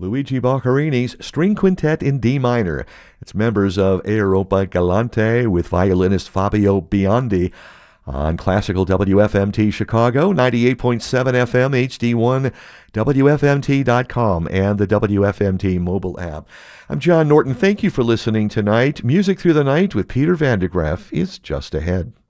Luigi Boccherini's String Quintet in D minor. It's members of Europa Galante with violinist Fabio Biondi on Classical WFMT Chicago, 98.7 FM, HD1, WFMT.com, and the WFMT mobile app. I'm John Norton. Thank you for listening tonight. Music Through the Night with Peter Van de Graaff is just ahead.